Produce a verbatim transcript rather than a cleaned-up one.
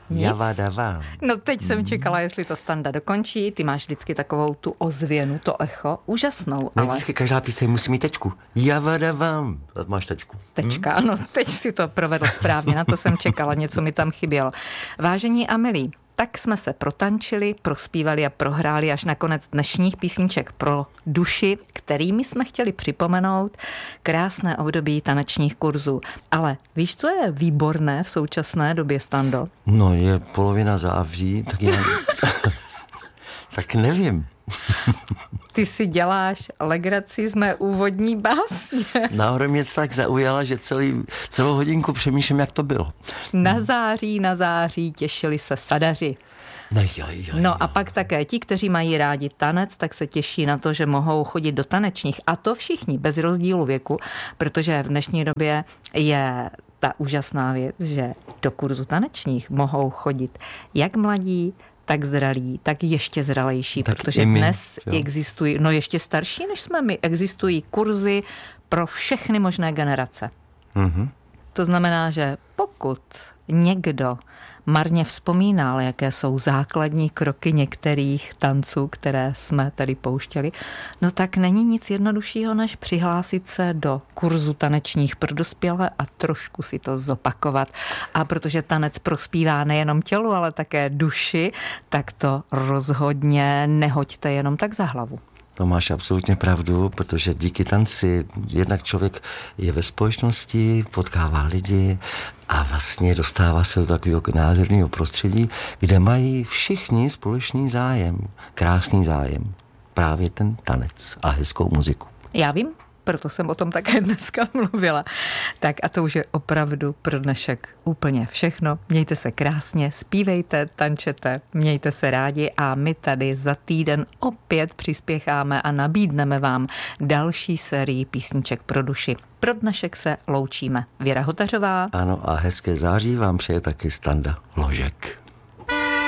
Nic? Javadavám. No teď jsem čekala, jestli to Standa dokončí. Ty máš vždycky takovou tu ozvěnu, to echo. Úžasnou, Ne, ale... vždycky každá píseň musí mít tečku. Javadavám. Máš tečku. Tečka, ano, teď si to provedl správně, na to jsem čekala, něco mi tam chybělo. Vážení a milí, tak jsme se protančili, prospívali a prohráli až nakonec dnešních písniček pro duši, kterými jsme chtěli připomenout krásné období tanečních kurzů. Ale víš, co je výborné v současné době, Stando? No, je polovina září, tak já... tak nevím. Ty si děláš legraci z mé úvodní básně. Náhodou mě tak zaujala, že celý, celou hodinku přemýšlím, jak to bylo. Na září, na září těšili se sadaři. No, jaj, jaj, no a pak také ti, kteří mají rádi tanec, tak se těší na to, že mohou chodit do tanečních. A to všichni, bez rozdílu věku, protože v dnešní době je ta úžasná věc, že do kurzu tanečních mohou chodit jak mladí, tak zralí, tak ještě zralejší, tak protože my, dnes jo. existují, no ještě starší než jsme my, existují kurzy pro všechny možné generace. Mm-hmm. To znamená, že pokud někdo marně vzpomínal, jaké jsou základní kroky některých tanců, které jsme tady pouštěli, no tak není nic jednoduššího, než přihlásit se do kurzu tanečních pro dospělé a trošku si to zopakovat. A protože tanec prospívá nejenom tělu, ale také duši, tak to rozhodně nehoďte jenom tak za hlavu. To máš absolutně pravdu, protože díky tanci jednak člověk je ve společnosti, potkává lidi a vlastně dostává se do takového nádherného prostředí, kde mají všichni společný zájem, krásný zájem, právě ten tanec a hezkou muziku. Já vím, proto jsem o tom také dneska mluvila. Tak a to už je opravdu pro dnešek úplně všechno. Mějte se krásně, zpívejte, tančete, mějte se rádi a my tady za týden opět přispěcháme a nabídneme vám další sérii písniček pro duši. Pro dnešek se loučíme. Věra Hotařová. Ano a hezké září vám přeje taky Standa Ložek.